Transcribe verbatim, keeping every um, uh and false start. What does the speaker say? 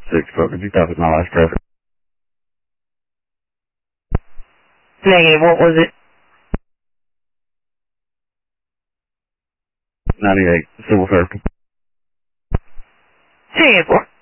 six, four, could you copy my last traffic? Negative, what was it? ninety-eight, civil circle. two eight four.